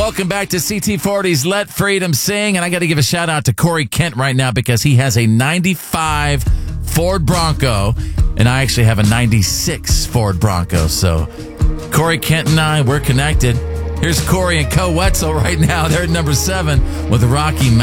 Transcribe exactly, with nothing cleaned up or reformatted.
welcome back to C T forty's Let Freedom Sing. And I got to give a shout out to Corey Kent right now because he has a ninety-five Ford Bronco, and I actually have a ninety-six Ford Bronco. So Corey Kent and I, we're connected. Here's Corey and Co Wetzel right now. They're at number seven with Rocky Mountain.